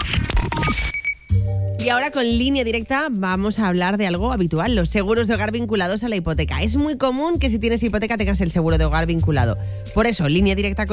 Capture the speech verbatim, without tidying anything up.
Y ahora con Línea Directa vamos a hablar de algo habitual, los seguros de hogar vinculados a la hipoteca. Es muy común que si tienes hipoteca tengas el seguro de hogar vinculado. Por eso, Línea Directa